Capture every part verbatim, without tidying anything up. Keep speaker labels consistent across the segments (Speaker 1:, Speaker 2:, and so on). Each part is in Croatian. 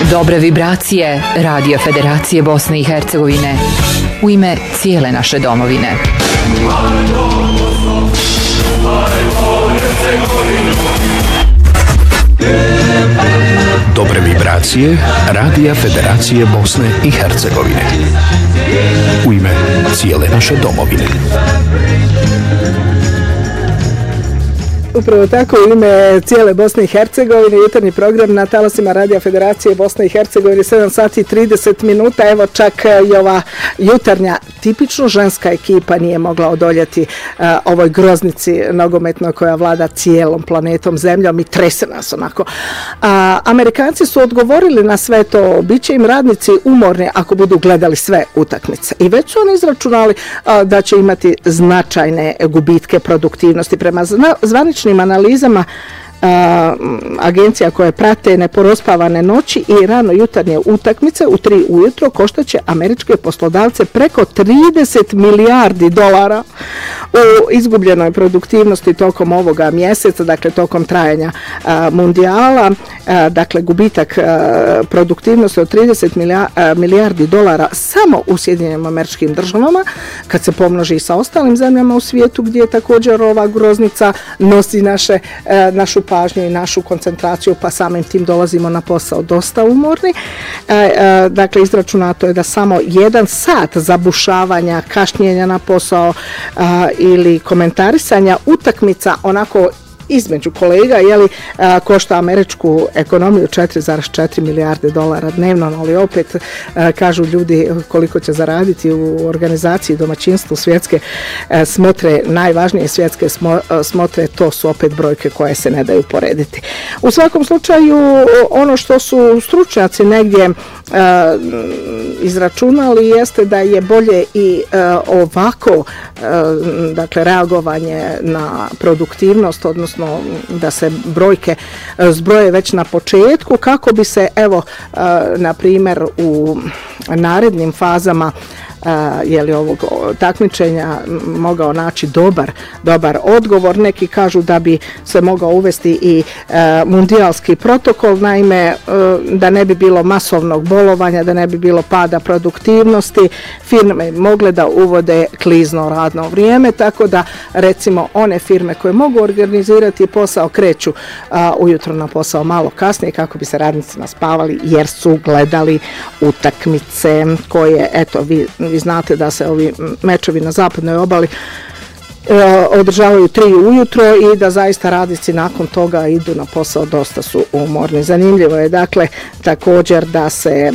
Speaker 1: Dobre vibracije Radio Federacije Bosne i Hercegovine u ime cijele naše domovine.
Speaker 2: Dobre vibracije Radija Federacije Bosne i Hercegovine u ime cijele naše domovine.
Speaker 3: Upravo tako, u ime cijele Bosne i Hercegovine, jutarnji program na talasima Radija Federacije Bosne i Hercegovine, sedam sati i trideset minuta, evo čak i ova jutarnja tipično ženska ekipa nije mogla odoljeti uh, ovoj groznici nogometnoj koja vlada cijelom planetom Zemljom i trese nas onako. Uh, Amerikanci su odgovorili na sve to, bit će im radnici umorni ako budu gledali sve utakmice. I već su oni izračunali uh, da će imati značajne gubitke produktivnosti prema zna, zvaničnim analizama a, agencija koje prate neporospavane noći i rano jutarnje utakmice u tri ujutro koštaće američke poslodavce preko trideset milijardi dolara u izgubljenoj produktivnosti tokom ovoga mjeseca, dakle tokom trajanja a, mundijala, a, dakle gubitak a, produktivnosti od trideset milijardi dolara samo u Sjedinjenim Američkim Državama, kad se pomnoži i sa ostalim zemljama u svijetu gdje također ova groznica nosi naše, a, našu pažnju i našu koncentraciju, pa samim tim dolazimo na posao dosta umorni. E, e, dakle, izračunato je da samo jedan sat zabušavanja, kašnjenja na posao a, ili komentarisanja utakmica onako između kolega, jeli, a, košta američku ekonomiju četiri zarez četiri milijarde dolara dnevno, ali opet a, kažu ljudi koliko će zaraditi u organizaciji domaćinstvu svjetske a, smotre, najvažnije svjetske smo, a, smotre, to su opet brojke koje se ne daju porediti. U svakom slučaju, ono što su stručnjaci negdje a, izračunali jeste da je bolje i a, ovako a, dakle, reagovanje na produktivnost, odnosno da se brojke zbroje već na početku kako bi se, evo, na primjer u narednim fazama je li ovog takmičenja mogao naći dobar, dobar odgovor. Neki kažu da bi se mogao uvesti i e, mundijalski protokol, naime e, da ne bi bilo masovnog bolovanja, da ne bi bilo pada produktivnosti, firme mogle da uvode klizno radno vrijeme, tako da recimo one firme koje mogu organizirati posao kreću a, ujutro na posao malo kasnije kako bi se radnicima spavali jer su gledali utakmice koje, eto, vi Vi znate da se ovi mečevi na zapadnoj obali e, održavaju tri ujutro i da zaista radnici nakon toga idu na posao, dosta su umorni. Zanimljivo je dakle također da se e,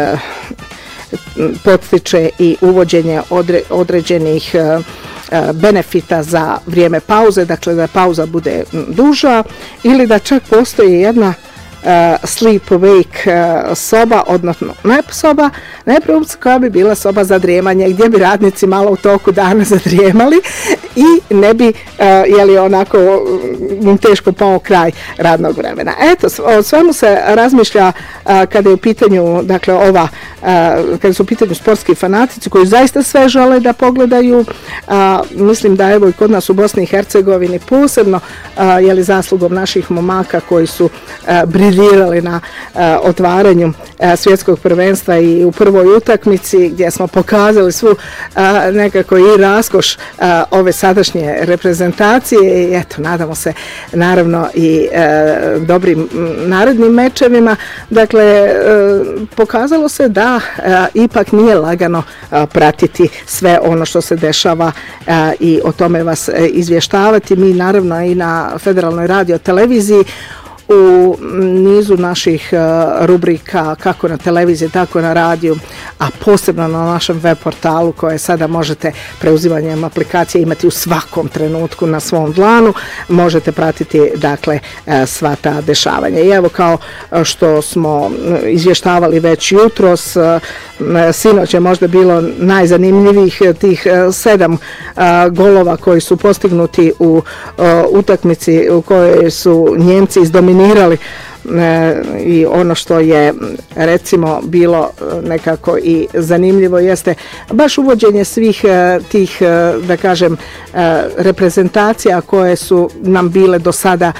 Speaker 3: potiče i uvođenje odre, određenih e, benefita za vrijeme pauze, dakle da pauza bude duža ili da čak postoji jedna Uh, sleep awake uh, soba, odnosno ne soba, ne koja bi bila soba za drijemanje, gdje bi radnici malo u toku dana zadrijemali i ne bi, uh, jeli onako um, teško pao kraj radnog vremena. Eto, o svemu se razmišlja uh, kada je u pitanju, dakle, ova, uh, kada su u pitanju sportski fanatici koji zaista sve žele da pogledaju. Uh, mislim da evo i kod nas u Bosni i Hercegovini posebno, uh, jeli zaslugom naših momaka koji su uh, briljirali na uh, otvaranju uh, svjetskog prvenstva i u prvoj utakmici gdje smo pokazali svu uh, nekako i raskoš uh, ove sadašnje reprezentacije i eto, nadamo se naravno i uh, dobrim m, narednim mečevima. Dakle, uh, pokazalo se da uh, ipak nije lagano uh, pratiti sve ono što se dešava uh, i o tome vas uh, izvještavati. Mi naravno i na Federalnoj radio televiziji u nizu naših uh, rubrika kako na televiziji, tako na radiju, a posebno na našem web portalu koje sada možete preuzimanjem aplikacije imati u svakom trenutku na svom dlanu, možete pratiti dakle uh, sva ta dešavanja. I evo, kao što smo izvještavali već jutros, uh, sinoć je možda bilo najzanimljivijih tih uh, sedam uh, golova koji su postignuti u uh, utakmici u kojoj su Njemci izdominirali E, i ono što je recimo bilo nekako i zanimljivo jeste baš uvođenje svih e, tih, e, da kažem, e, reprezentacija koje su nam bile do sada